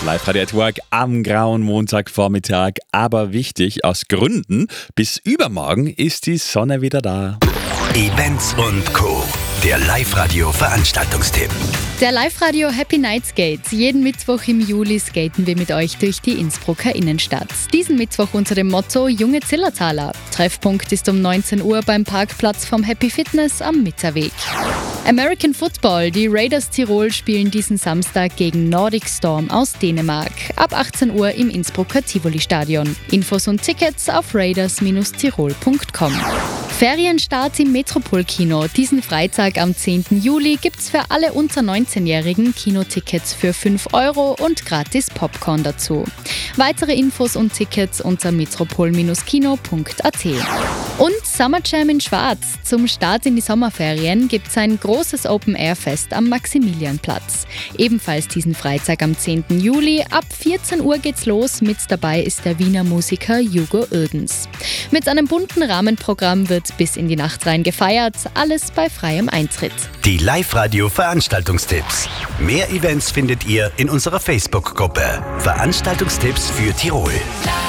Live-Radio at Work am grauen Montagvormittag. Aber wichtig, aus Gründen, bis übermorgen ist die Sonne wieder da. Events und Co. Der Live-Radio-Veranstaltungstipp. Der Live-Radio Happy Night Skate. Jeden Mittwoch im Juli skaten wir mit euch durch die Innsbrucker Innenstadt. Diesen Mittwoch unter dem Motto Junge Zillertaler. Treffpunkt ist um 19 Uhr beim Parkplatz vom Happy Fitness am Mitterweg. American Football. Die Raiders Tirol spielen diesen Samstag gegen Nordic Storm aus Dänemark. Ab 18 Uhr im Innsbrucker Tivoli-Stadion. Infos und Tickets auf raiders-tirol.com. Ferienstart im Metropol-Kino. Diesen Freitag am 10. Juli gibt's für alle unter 19-Jährigen Kinotickets für 5 € und gratis Popcorn dazu. Weitere Infos und Tickets unter metropol-kino.at. Und Summer Jam in Schwarz. Zum Start in die Sommerferien gibt's ein großes Open-Air-Fest am Maximilianplatz. Ebenfalls diesen Freitag am 10. Juli. Ab 14 Uhr geht's los. Mit dabei ist der Wiener Musiker Hugo Oerdens. Mit einem bunten Rahmenprogramm wird bis in die Nacht rein gefeiert. Alles bei freiem Eintritt. Die Live-Radio-Veranstaltungstipps. Mehr Events findet ihr in unserer Facebook-Gruppe. Veranstaltungstipps für Tirol.